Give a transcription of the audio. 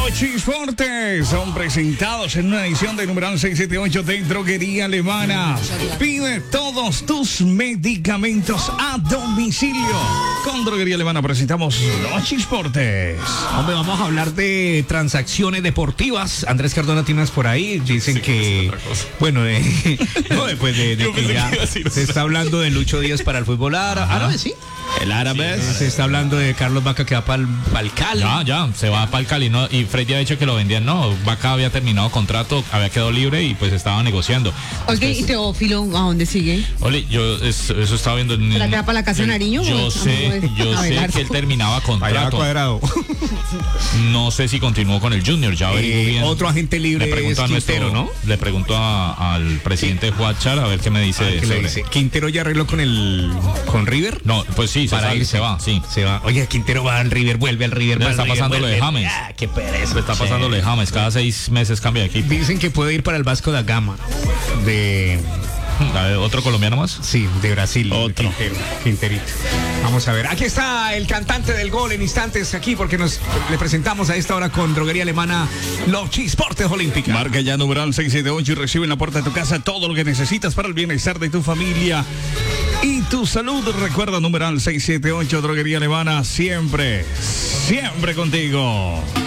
Los Chisportes son presentados en una edición de numeral 678 de Droguería Alemana. Pide todos tus medicamentos a domicilio. Con Droguería Alemana presentamos Los Chisportes. Hombre, vamos a hablar de transacciones deportivas. Andrés Cardona tienes por ahí. Dicen que, bueno, no, después de que ya se está hablando de Lucho Díaz para el fútbol árabe, ¿sí? El árabe. Sí, se está hablando de Carlos Vaca que va para el Cali. Ya, se va para el Cali, ¿no? Y Fred ya ha dicho que lo vendían, no. Vaca había terminado contrato, había quedado libre y pues estaba negociando. Oye, ¿y Teófilo a dónde sigue? Ole, yo eso estaba viendo en... ¿Para quedar para la casa de Nariño? Yo sé que él terminaba contrato. Cuadrado. No sé si continuó con el Junior, ya averiguo bien. Otro agente libre es Quintero, ¿no? Le pregunto al presidente Huachar a ver qué me dice. ¿Qué le dice? ¿Quintero ya arregló con River? No, pues sí, se va, sí. Se va. Oye, Quintero va al River, vuelve al River. Le está pasando lo de James. Qué pereza. Le está pasando lo de James, cada 6 meses cambia de equipo. Dicen que puede ir para el Vasco da Gama. ¿Otro colombiano más? Sí, de Brasil. Otro. Quinterito. Vamos a ver. Aquí está el cantante del gol en instantes aquí porque le presentamos a esta hora con Droguería Alemana Los Chisportes Olímpicos. Marca ya numeral 678 y recibe en la puerta de tu casa todo lo que necesitas para el bienestar de tu familia y tu salud. Recuerda numeral 678 Droguería Alemana, siempre contigo.